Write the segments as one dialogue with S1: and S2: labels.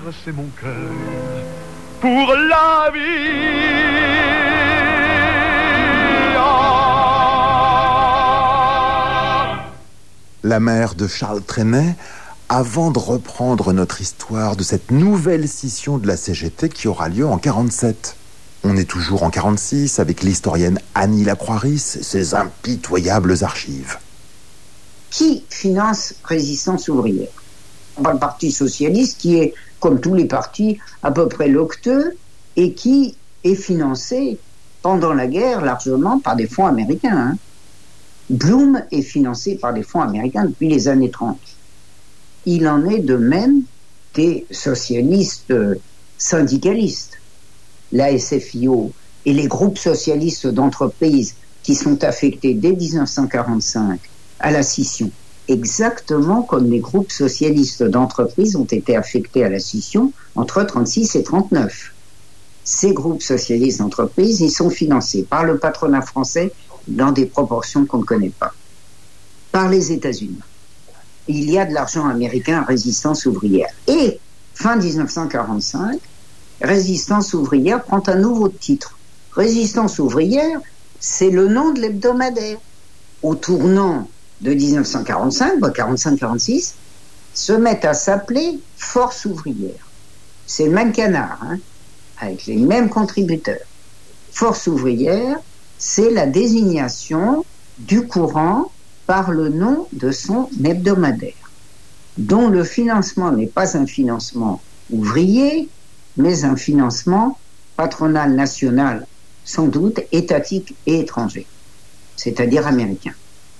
S1: c'est mon cœur pour la vie.
S2: La mère de Charles Trenet, avant de reprendre notre histoire de cette nouvelle scission de la CGT qui aura lieu en 1947. On est toujours en 1946 avec l'historienne Annie Lacroix-Ris et ses impitoyables archives.
S3: Qui finance Résistance ouvrière? Le Parti socialiste qui est, comme tous les partis, à peu près locteux et qui est financé pendant la guerre largement par des fonds américains. Blum est financé par des fonds américains depuis les années 30. Il en est de même des socialistes syndicalistes. La SFIO et les groupes socialistes d'entreprises qui sont affectés dès 1945 à la scission, exactement comme les groupes socialistes d'entreprises ont été affectés à la scission entre 1936 et 1939. Ces groupes socialistes d'entreprises, ils sont financés par le patronat français dans des proportions qu'on ne connaît pas, par les États-Unis. Il y a de l'argent américain à Résistance ouvrière. Et, fin 1945, Résistance ouvrière prend un nouveau titre. Résistance ouvrière, c'est le nom de l'hebdomadaire. Au tournant de 1945, 45-46, se mettent à s'appeler Force ouvrière. C'est le même canard, avec les mêmes contributeurs. Force ouvrière, c'est la désignation du courant par le nom de son hebdomadaire, dont le financement n'est pas un financement ouvrier, mais un financement patronal national, sans doute étatique et étranger, c'est-à-dire américain.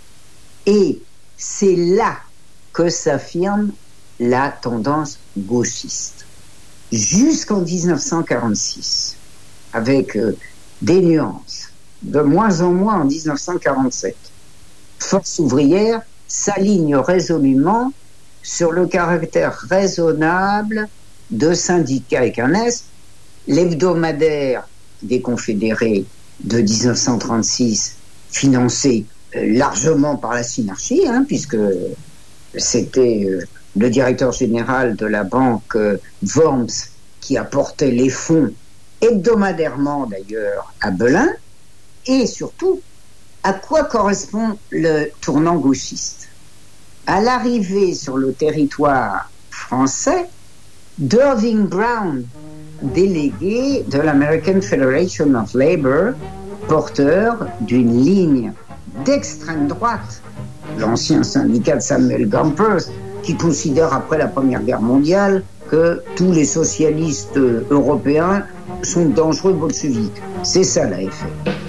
S3: Et c'est là que s'affirme la tendance gauchiste. Jusqu'en 1946, avec des nuances, de moins en moins en 1947, Force ouvrière s'aligne résolument sur le caractère raisonnable de syndicats avec un S. L'hebdomadaire des Confédérés de 1936, financé largement par la Synarchie, puisque c'était le directeur général de la banque Worms qui apportait les fonds hebdomadairement d'ailleurs à Belin, et surtout, à quoi correspond le tournant gauchiste? À l'arrivée sur le territoire français d'Irving Brown, délégué de l'American Federation of Labor, porteur d'une ligne d'extrême droite, l'ancien syndicat de Samuel Gompers, qui considère après la Première Guerre mondiale que tous les socialistes européens sont dangereux bolcheviques. C'est ça l'AFL.